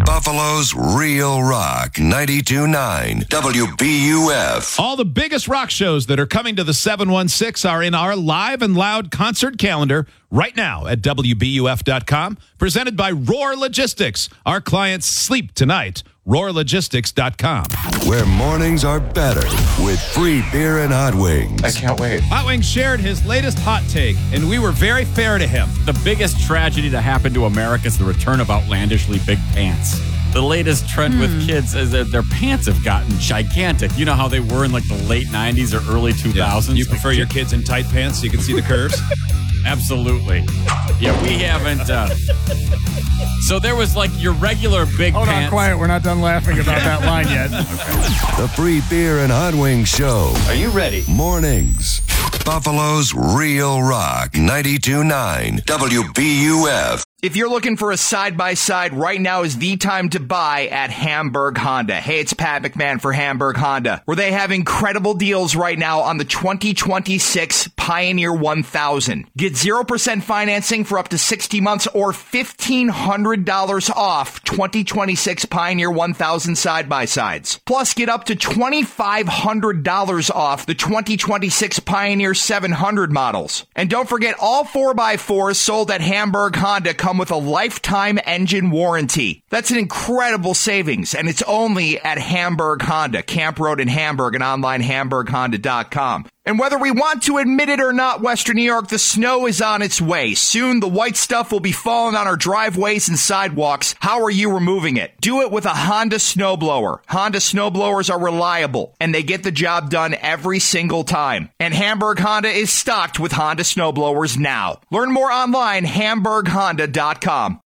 Buffalo's Real Rock 92.9 WBUF. All the biggest rock shows that are coming to the 716 are in our live and loud concert calendar right now at WBUF.com. Presented by Roar Logistics. Our clients sleep tonight. RoarLogistics.com. Where mornings are better with free beer and hot wings. I can't wait. Hot Wings shared his latest hot take, and we were very fair to him. The biggest tragedy to happen to America is the return of outlandishly big pants. The latest trend with kids is that their pants have gotten gigantic. You know how they were in like the late 90s or early 2000s? You prefer your kids in tight pants so you can see the curves? Absolutely. Yeah, we haven't. So there was like your regular big Hold pants. on, quiet. We're not done laughing about that line yet. The free beer and hot wings show. Are you ready? Mornings. Buffalo's Real Rock 92.9 WBUF. If you're looking for a side-by-side, right now is the time to buy at Hamburg Honda. Hey, it's Pat McMahon for Hamburg Honda, where they have incredible deals right now on the 2026 Pioneer 1000. Get 0% financing for up to 60 months or $1,500 off 2026 Pioneer 1000 side-by-sides. Plus, get up to $2,500 off the 2026 Pioneer 700 models. And don't forget, all 4x4s sold at Hamburg Honda come with a lifetime engine warranty. That's an incredible savings, and it's only at Hamburg Honda, Camp Road in Hamburg, and online HamburgHonda.com. And whether we want to admit it or not, Western New York, the snow is on its way. Soon, the white stuff will be falling on our driveways and sidewalks. How are you removing it? Do it with a Honda snowblower. Honda snowblowers are reliable, and they get the job done every single time. And Hamburg Honda is stocked with Honda snowblowers now. Learn more online, HamburgHonda.com.